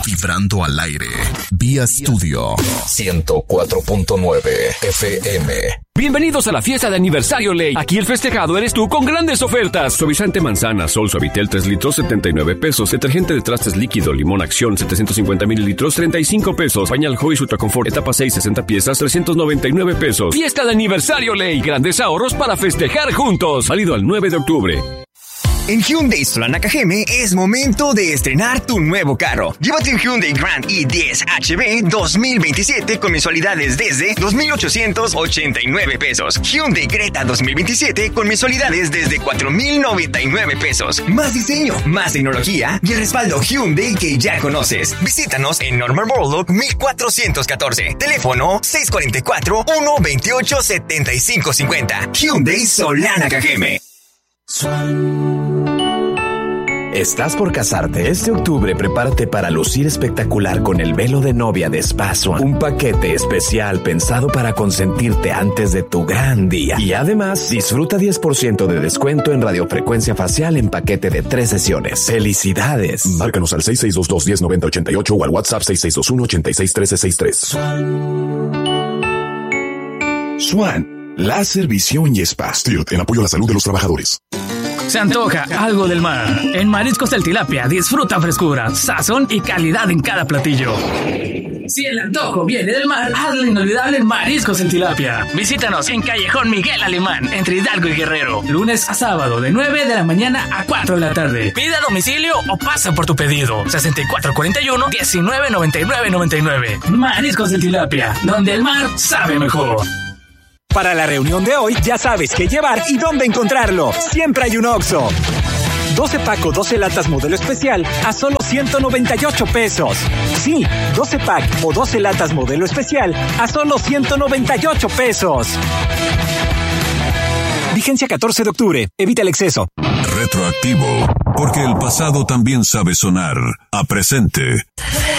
vibrando al aire. Vía Studio 104.9 FM. Bienvenidos a la fiesta de aniversario Ley. Aquí el festejado eres tú con grandes ofertas. Suavizante manzana, Sol Suavitel 3 litros, 79 pesos. Detergente de trastes líquido, Limón Acción, 750 mililitros, 35 pesos. Pañal Joy Ultra Confort, etapa 6, 60 piezas, 399 pesos. Fiesta de aniversario Ley. Grandes ahorros para festejar juntos. Válido al 9 de octubre. En Hyundai Solana Cajeme es momento de estrenar tu nuevo carro. Llévate un Hyundai Grand i10 HB 2027 con mensualidades desde 2,889 pesos. Hyundai Creta 2027 con mensualidades desde 4,099 pesos. Más diseño, más tecnología y el respaldo Hyundai que ya conoces. Visítanos en Norman Borlaug 1414. Teléfono 644-128-7550. Hyundai Solana Cajeme. ¿Estás por casarte? Este octubre prepárate para lucir espectacular con el velo de novia de Spa Swan. Un paquete especial pensado para consentirte antes de tu gran día. Y además, disfruta 10% de descuento en radiofrecuencia facial en paquete de 3 sesiones. ¡Felicidades! Márcanos al 6622-109088 o al WhatsApp 6621-861363. Swan, láser, visión y spa. Stilt, en apoyo a la salud de los trabajadores. Se antoja algo del mar. En Mariscos del Tilapia disfruta frescura, sazón y calidad en cada platillo. Si el antojo viene del mar, hazle inolvidable Mariscos del Tilapia. Visítanos en Callejón Miguel Alemán, entre Hidalgo y Guerrero. Lunes a sábado, de 9 de la mañana a 4 de la tarde. Pide a domicilio o pasa por tu pedido. 6441-199999. Mariscos del Tilapia, donde el mar sabe mejor. Para la reunión de hoy, ya sabes qué llevar y dónde encontrarlo. Siempre hay un Oxxo. 12 pack o 12 latas modelo especial a solo 198 pesos. Sí, 12 pack o 12 latas modelo especial a solo 198 pesos. Vigencia 14 de octubre. Evita el exceso. Retroactivo, porque el pasado también sabe sonar a presente.